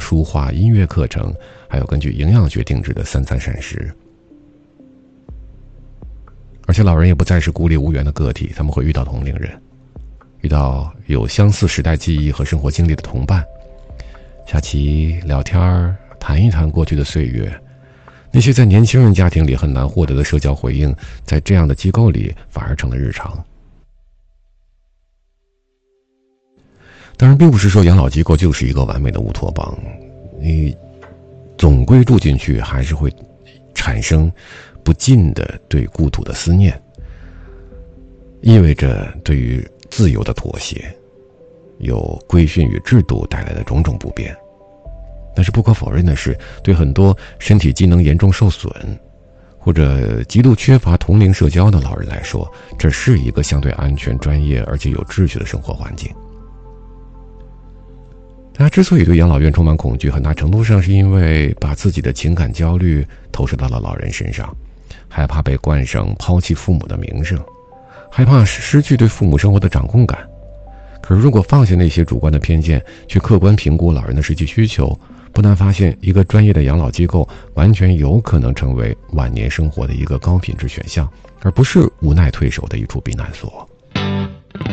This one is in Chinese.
书画、音乐课程，还有根据营养学定制的3餐膳食。而且老人也不再是孤立无援的个体，他们会遇到同龄人，遇到有相似时代记忆和生活经历的同伴，下棋聊天，谈一谈过去的岁月。那些在年轻人家庭里很难获得的社交回应，在这样的机构里反而成了日常。当然并不是说养老机构就是一个完美的乌托邦，你总归住进去还是会产生不尽的对故土的思念，意味着对于自由的妥协，有规训与制度带来的种种不便。但是不可否认的是，对很多身体机能严重受损或者极度缺乏同龄社交的老人来说，这是一个相对安全、专业而且有秩序的生活环境。大家之所以对养老院充满恐惧，很大程度上是因为把自己的情感焦虑投射到了老人身上，害怕被冠上抛弃父母的名声，害怕失去对父母生活的掌控感。可是如果放下那些主观的偏见，去客观评估老人的实际需求，不难发现，一个专业的养老机构完全有可能成为晚年生活的一个高品质选项，而不是无奈退守的一处避难所。